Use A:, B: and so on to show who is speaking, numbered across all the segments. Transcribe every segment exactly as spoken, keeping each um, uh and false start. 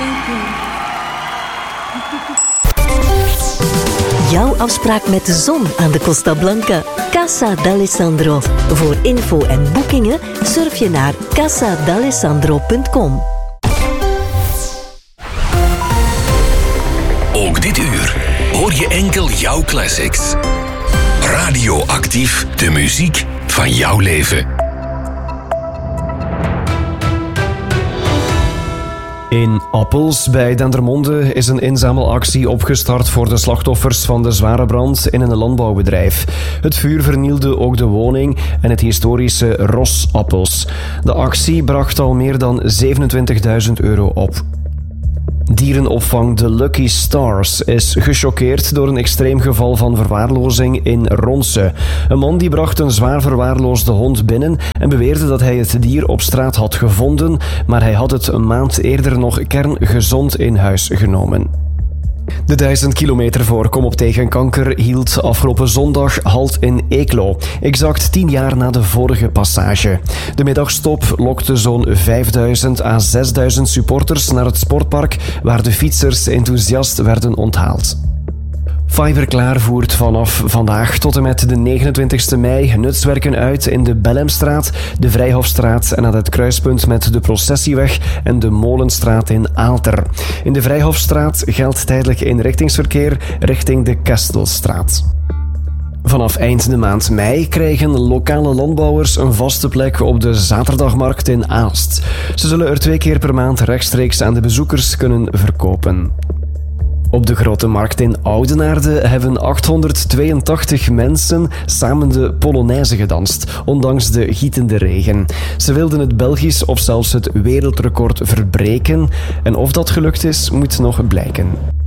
A: Thank you.
B: Jouw afspraak met de zon aan de Costa Blanca. Casa d'Alessandro. Voor info en boekingen surf je naar casa d'alessandro punt com.
C: Ook dit uur hoor je enkel jouw classics. Radioactief, de muziek van jouw leven.
D: In Appels bij Dendermonde is een inzamelactie opgestart voor de slachtoffers van de zware brand in een landbouwbedrijf. Het vuur vernielde ook de woning en het historische Ros Appels. De actie bracht al meer dan zevenentwintigduizend euro op. Dierenopvang The Lucky Stars is gechoqueerd door een extreem geval van verwaarlozing in Ronse. Een man die bracht een zwaar verwaarloosde hond binnen en beweerde dat hij het dier op straat had gevonden, maar hij had het een maand eerder nog kerngezond in huis genomen. De duizend kilometer voor Kom op tegen kanker hield afgelopen zondag halt in Eeklo, exact tien jaar na de vorige passage. De middagstop lokte zo'n vijfduizend à zesduizend supporters naar het sportpark, waar de fietsers enthousiast werden onthaald. Fiberklaar voert vanaf vandaag tot en met de negenentwintigste mei nutswerken uit in de Bellemstraat, de Vrijhofstraat en aan het kruispunt met de Processieweg en de Molenstraat in Aalter. In de Vrijhofstraat geldt tijdelijk inrichtingsverkeer richting de Kestelstraat. Vanaf eind de maand mei krijgen lokale landbouwers een vaste plek op de zaterdagmarkt in Aalst. Ze zullen er twee keer per maand rechtstreeks aan de bezoekers kunnen verkopen. Op de Grote Markt in Oudenaarde hebben achthonderdtweeëntachtig mensen samen de Polonaise gedanst, ondanks de gietende regen. Ze wilden het Belgisch of zelfs het wereldrecord verbreken. En of dat gelukt is, moet nog blijken.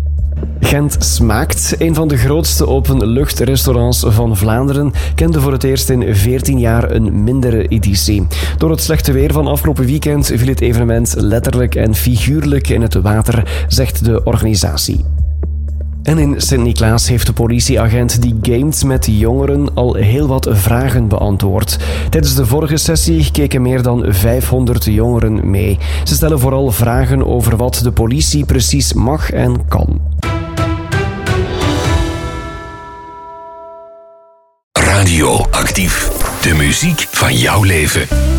D: Gent Smaakt, een van de grootste openluchtrestaurants van Vlaanderen, kende voor het eerst in veertien jaar een mindere editie. Door het slechte weer van afgelopen weekend viel het evenement letterlijk en figuurlijk in het water, zegt de organisatie. En in Sint-Niklaas heeft de politieagent die gamet met jongeren al heel wat vragen beantwoord. Tijdens de vorige sessie keken meer dan vijfhonderd jongeren mee. Ze stellen vooral vragen over wat de politie precies mag en kan.
C: Radioactief, de muziek van jouw leven.